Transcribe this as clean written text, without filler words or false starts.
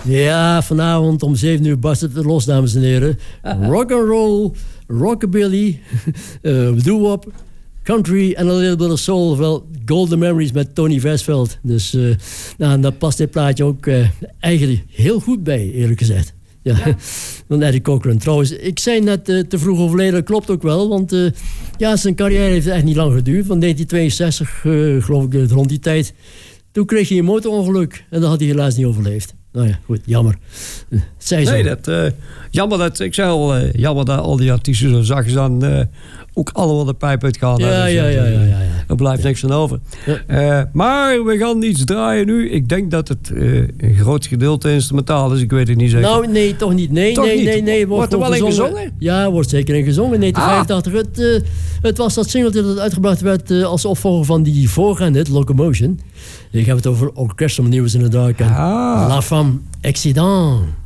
Ja, vanavond om 7 uur barst het los, dames en heren. Rock'n'roll, rockabilly, doo-wop, country en a little bit of soul. Wel, Golden Memories met Tony Vesveld. Dus daar past dit plaatje ook eigenlijk heel goed bij, eerlijk gezegd. Ja, van Eddie Cochran. Trouwens, ik zei net te vroeg overleden, dat klopt ook wel. Want zijn carrière heeft echt niet lang geduurd. Van 1962, geloof ik, rond die tijd. Toen kreeg hij een motorongeluk. En dat had hij helaas niet overleefd. Nou ja, goed, jammer. Jammer dat al die artiesten zo zachtjes dan ook allemaal de pijp uitgaan. Ja. Er blijft niks van over. Ja. Maar we gaan iets draaien nu. Ik denk dat het een groot gedeelte instrumentaal is. Ik weet het niet zeker. Nou, nee, toch niet. Nee. Wordt er wel in gezongen? Ja, wordt zeker in gezongen. 1985. Het was dat singeltje dat uitgebracht werd als opvolger van die voorgaande hit, Locomotion. Ik heb het over Orchestral News in the Dark. La Femme Accident.